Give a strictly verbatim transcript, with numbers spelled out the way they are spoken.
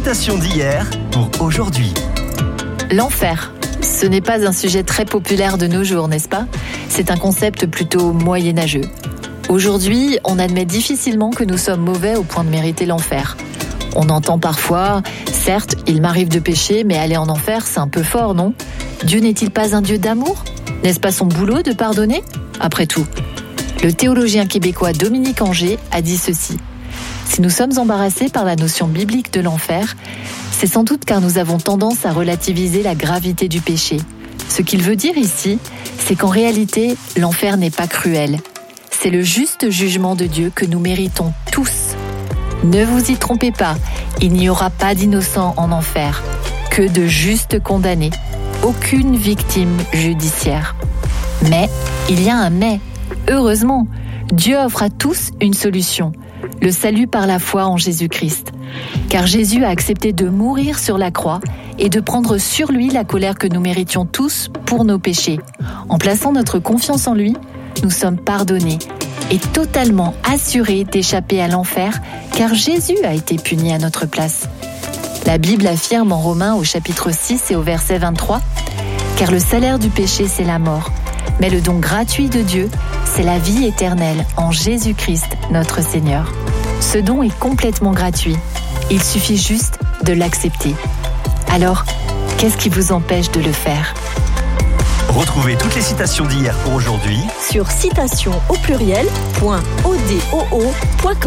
citations d'hier pour aujourd'hui. L'enfer. Ce n'est pas un sujet très populaire de nos jours, n'est-ce pas ? C'est un concept plutôt moyenâgeux. Aujourd'hui, on admet difficilement que nous sommes mauvais au point de mériter l'enfer. On entend parfois, certes, il m'arrive de pécher, mais aller en enfer, c'est un peu fort, non ? Dieu n'est-il pas un Dieu d'amour ? N'est-ce pas son boulot de pardonner ? Après tout, le théologien québécois Dominique Angers a dit ceci. Si nous sommes embarrassés par la notion biblique de l'enfer, c'est sans doute car nous avons tendance à relativiser la gravité du péché. Ce qu'il veut dire ici, c'est qu'en réalité, l'enfer n'est pas cruel. C'est le juste jugement de Dieu que nous méritons tous. Ne vous y trompez pas, il n'y aura pas d'innocents en enfer, que de justes condamnés, aucune victime judiciaire. Mais, il y a un mais. Heureusement, Dieu offre à tous une solution, le salut par la foi en Jésus-Christ. Car Jésus a accepté de mourir sur la croix et de prendre sur lui la colère que nous méritions tous pour nos péchés. En plaçant notre confiance en lui, nous sommes pardonnés et totalement assurés d'échapper à l'enfer, car Jésus a été puni à notre place. La Bible affirme en Romains au chapitre six et au verset vingt-trois « Car le salaire du péché, c'est la mort, mais le don gratuit de Dieu, c'est la vie éternelle en Jésus-Christ, notre Seigneur. » Ce don est complètement gratuit. Il suffit juste de l'accepter. Alors, qu'est-ce qui vous empêche de le faire ? Retrouvez toutes les citations d'hier pour aujourd'hui sur citation au pluriel point o d o o point com.